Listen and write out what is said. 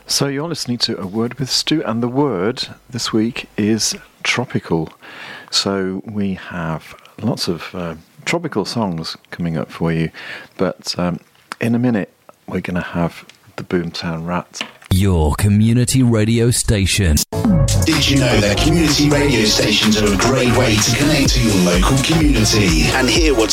So you're listening to A Word with Stu, and the word this week is tropical. So we have lots of tropical songs coming up for you, but in a minute we're going to have the Boomtown Rat. Your community radio station. Did you know that community radio stations are a great way to connect to your local community and hear what's